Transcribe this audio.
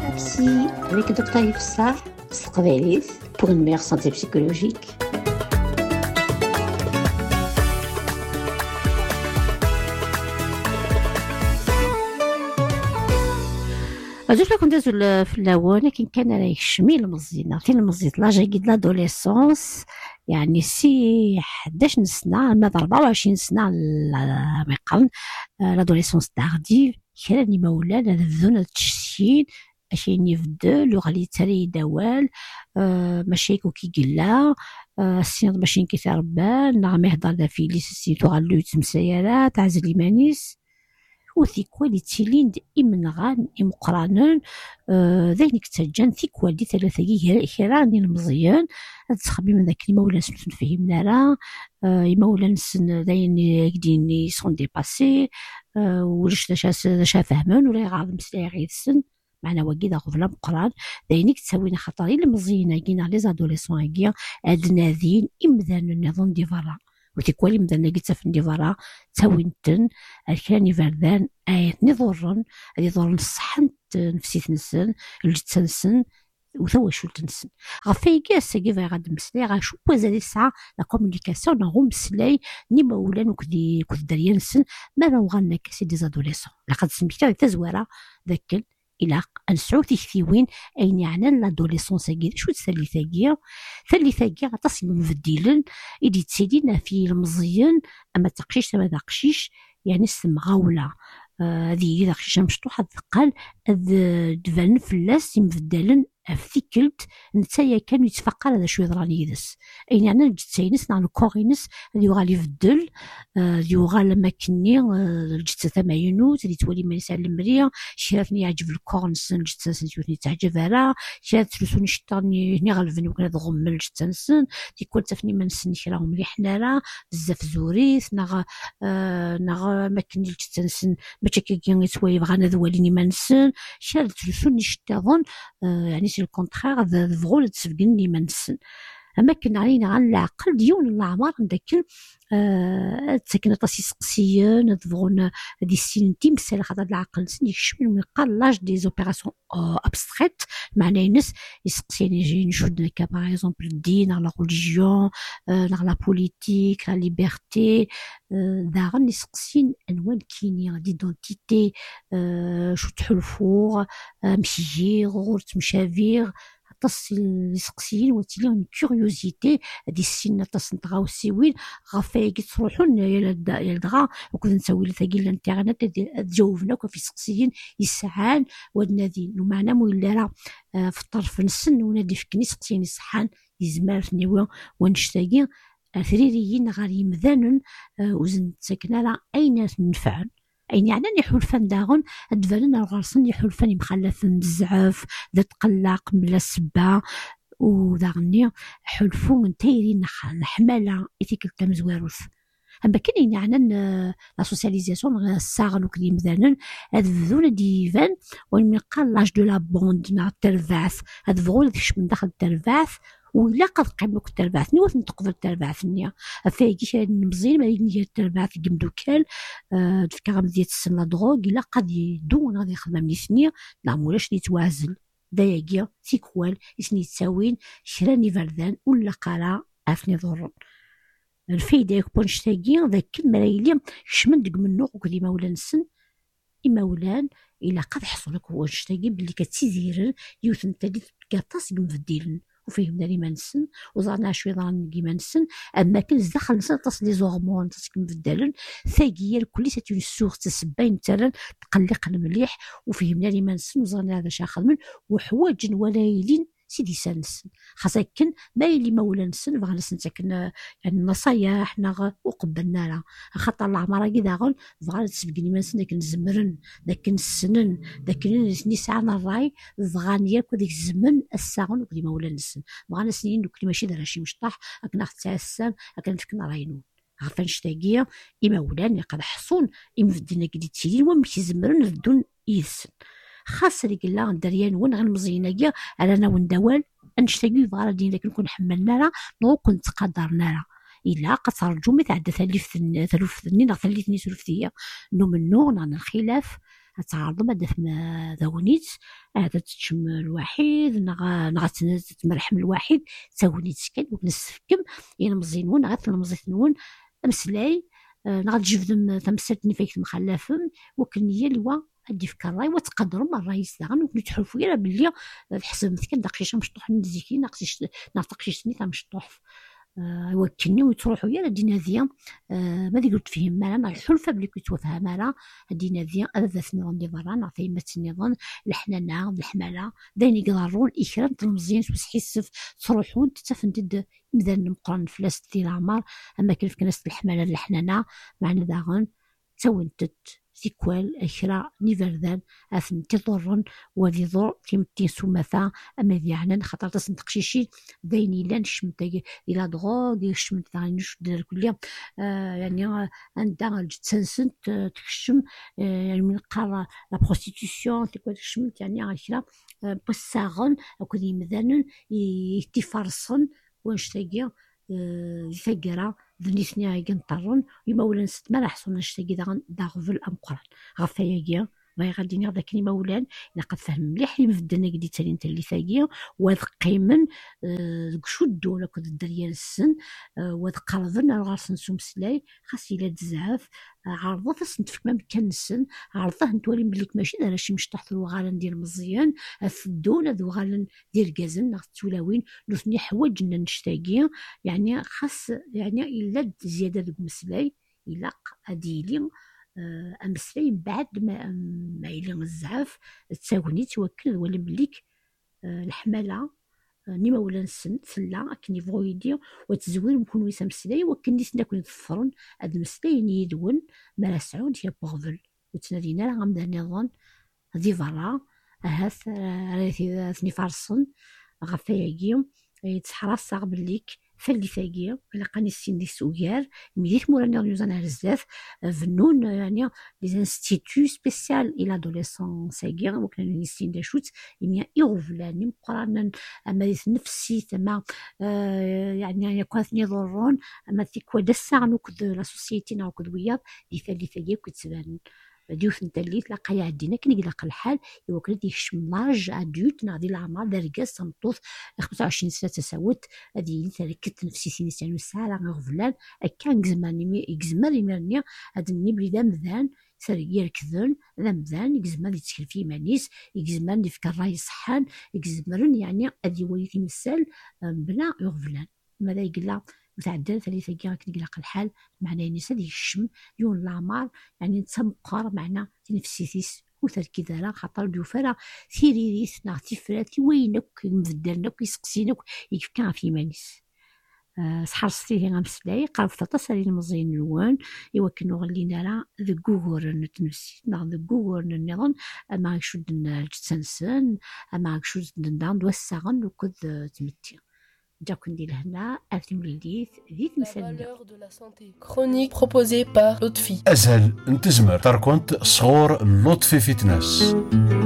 Psy avec Dr Yves Sqdaylit pour une meilleure santé psychologique. زوج كنت في الاول كان راه يشمي المزينه في المزيد لاجي قد لادوليسونس يعني سي 11 سنه ما 24 سنه ما يقرن لادوليسونس تارديف كان مولانا ذون التشتين اشي نيفدو لو غالي تري دوال ماشي كي قلا السين ماشي كيتربان نعم يهضر في لي سيتو غالو تمسيرات عزل ايمانيس وثي كواليتي دي إمنغان إمقرانون ذينك تجان ثي كواليتي ثلاثة هيراني المزيان هاد تخبي من ذاك المولا نسن فهمنا راه المولا نسن ذين يقديني سون ديباسي ولش داشا فهمون ولا يغاض مسلا غير السن معنا وكيدا غفلا مقران ذينك تسوينا خطري المزينة كينا لي زادوليسون كيا أدناذين إمذان النظام دي فرا وتكوالي مدن لقيتها في النيفارا تاوينتن الكراني فردان آيات نضرن هذه ضرن الصحن نفسيت نسن الجت نسن وثوا شو تنسن غفايكي الساقي فاي غاد مسلاي غاشو بوزالي الساعة لا كومونيكاسيون نغو مسلاي ني مولا وكدي دريا نسن ما راه غانا كاسي دي زادوليسون لقد سميتها تزوارا ذاك إلى أنسعو تيكثيوين أين يعني لادوليسونس هاكي شو تسالي ثاقي غطاس مبدلن إدي تسيدينا في المزيان أما تقشيش أما داقشيش يعني السمغاولة هذه إذا قشيش مشطوحة ثقال دفن فلاس مبدلن أفتكلت نتايا كانوا يتفقر هذا شو يضراني يدس أين يعني الجتسينس نعم الكورينس اللي يغالي يفدل اللي يغالي ماكني الجتسة ثماينوت اللي تولي ما يسال المريا شيراتني يعجب الكورنس الجتسة سنتيوتني تعجب هلا شيرات تلوثوني شطاني هني غالفني وكنا ضغم الجتسة نسن تيكون تفني ما نسني كراهم مليحنا راه بزاف زوريث نغا ماكني الجتسة نسن ماشي كي يسوي بغانا ذواليني ما نسن شيرات تلوثوني شطاظن يعني سي الكونترير ذغول تسفقني ما نسن أما كنا علينا على العقل ديون العمار عندك تسكن طاسي سقسيين تبغون هذه السنين تيمسال خاطر العقل نسن يكشف من قال لاج دي زوبيراسيون ابستريت معناه الناس يسقسيني يجي نشد كا باغ اكزومبل الدين على ريليجيون على لا بوليتيك على ليبرتي داغن يسقسين انوان كينيا ديدونتيتي شو تحلفوا مشيجي غورت مشافير تصل لسقسيين وتليون كيوريوزيتي هذه السنة تصنتغاو السيوين غفايك تروحون يا الدغا وكذا نسوي لثاقي الانترنت تجاوبنا في سقسيين يسعان ودنادين ومعنا مولا راه في الطرف نسن ونادي فكني سقسيين يصحان يزمار في نيوان ونشتاقي ثريريين غاري مذانن وزن ساكنه راه اين ننفعن أين يعني يحولفان داغن أدفالنا الغرسن يحولفان يمخلفن بزعف ذا تقلق بلا سبا وداغني حلفو من تايرين نحمالة إثيك التمزواروث أما كاين يعني لا سوسياليزاسيون الصاغن وكلي مذانن هاد ذون ديفان وين من قال لاج دو لا بوند مع الترباث هاد فغول ديش من داخل الترباث ولا قد قيملوك الترباث نيوث نتقبل الترباث نيا فايكي شاد مزيان ما يجي الترباث جمدوكال تفكر مزيات السنة دروغ إلا قد يدون غادي يخدم نيسنيا لا مولاش يتوازل داياكيا سيكوال يسني تساوين شراني فردان ولا قرا عفني ضرن الفايدة يكون شتاقي ذاك المرايلي شمن دق منو وكذي مولان السن إمولان إلا قد حصلك هو شتاقي باللي كتيزيرن يوث نتالي كاطاس قمفديلن وفيهمنا لي منسن وزعنا شوي ضان كيما نسن اما كان داخل نسن تصل لي زورمون تسكن بدلن ثاقيه كل سيتون السوق تسبين مثلا تقلق المليح وفيهمنا لي منسن وزعنا هذا شا خدمن وحواج ولايلين سيدي سنسن خاصة كن ما يلي مولا نسن بغا نسن تاكن يعني النصايح نغ وقبلنا لها خاطر العمارة كي داغن بغا تسبقني ما نسن داك نزمرن داك نسنن داك نسعنا الراي بغا نياك وديك الزمن الساغن وكلي مولا نسن بغا نسنين وكلي ماشي دارا شي مشطاح هاك ناخد تاع السام هاك نفكنا راينون عرفان شتاقية إمولان يقد حصون إمفدنا كدي تسيدين ومشي زمرن بدون يسن خاصة اللي قلنا دريان وين غنمزينا على انا وندوال انشتاقي بغا دينا كنكون حملنا راه نو كنت قدرنا راه الا قصر جمي تعدى ثلث ثنين ثلثني ثلثني ثلثيه نو منو عن الخلاف تعرض ما دفن ذاونيت هذا تشم الواحد نغا تمرحم الواحد تاونيت كان ونسفكم يعني مزينون غات المزينون مسلاي نغا تجبدم تمساتني فيك مخلفم وكنيه لوا ادي في الراي وتقدروا مع الرئيس داغن ونتحلفوا يلا باللي الحساب مثلا داقيش مشطوح نزيكي ناقصيش نعطيكش سنيت مشطوح يوكلني وتروحوا يا دينازيا ما دي قلت فيهم مالا مع الحلفة بلي كنت وفاها مالا دينازيا هذا ثنون دي برا نعطي ما تنظن الحنانة الحمالة داين يقدرون إكرام تلمزين وسحيسف تروحون تتفندد مذن مقرن فلاس ديال العمر أما كيف كناس الحمالة الحنانة معنا داغن تونتت سيكوال أخرى نيفردان أثن تضرن وذي ضر تيمتين سمثا أما ذي عنان خاطر تسنتقشيشي دايني لان شمتا إلى دغوغ شمتا نش دار كليا يعني عندها الجتسنسنت تكشم يعني من قارة لا بروستيتيسيون تكوال تكشمت يعني أخرى بساغن أو كذي مذانن يتفرصن وانشتاقيا ثقرا ذنيثني عيقن طرن يمولان ست ما راح نشتاقي داغفل أمقران غفايا باغي غادي نغدا كني مولان إلا قد فهم مليح لي مفدنا قدي تالي نتا اللي ثاقيا وهاد قيمن شدو ولا كود الدريال السن وهاد قرضن غارسن سومسلاي خاص إلا تزعف عرضه تسنتفك ما مكان السن عرضه نتولي مليك ماشي داير شي مشطح الوغالن ديال مزيان الدون هاد وغالن ديال كازن ناخ تولawين نوثني حوايجنا نشتاقي يعني خاص يعني إلا زيادة دوك مسلاي إلا أديلي أمسلاي بعد ما إلي الزعاف تساوني توكل ولا مليك الحمالة نيما ولا نسن سلا كني فويدي وتزوير مكون ويسام مسلاي وكني سنا كون ظفرن هاد المسلاي يدون ما سعود يا بوغفل وتنادينا راه غنبدا نظن هادي فرا هاث راه ثني فارسن غفاياكي يتحرص بليك فاللي ثاقيه الا قاني السن دي سوغير ميديت مورانا نيوزان رزاف فنون يعني لي انستيتو سبيسيال الى ادوليسونس ثاقيه وكان السن دا شوت يميا يغفلاني مقرانا اما نفسي ثما يعني يكون ضرون اما تيكوا دسا نوكد لا سوسيتي نوكد وياض اللي فاللي ثاقيه كتبان ديوث نتالي تلاقى يعدينا كي يقلق الحال يوكل ديك الشماج ادولت ناضي العمر داركاس صمطوط 25 سنه تساوت هذه تركت نفسي سيني ساعه غفلان كان زمان يجزمر يمرني هاد النبي ذا مذان يركضن ذا مذان يجزمر يتكل في مانيس يجزمر يفكر راي صحان يجزمرن يعني هذه وليتي مثال بلا غفلان ماذا يقول متعدل ثلاثة كي يقلق الحال معناه نسا ديك الشم يون العمار يعني نتسمقار معنا تنفسيتيس وتركي ذا خاطر ديوفرا ثيريريس نعطي فراتي وينك مفدلنك يسقسينك يكفكا في مانيس سحرستي غامسلاي قرفت تصري المزين الوان إوا كنو غلينا راه ذا جوجور نتنفسي ذا جوجور نظن أما شود نجتسنسن أما شود ندان وساغن وكذ تمتي La valeur de la santé chronique proposée par Lotfi. أزهل نتزمر تركنت صغور لطفي فتنس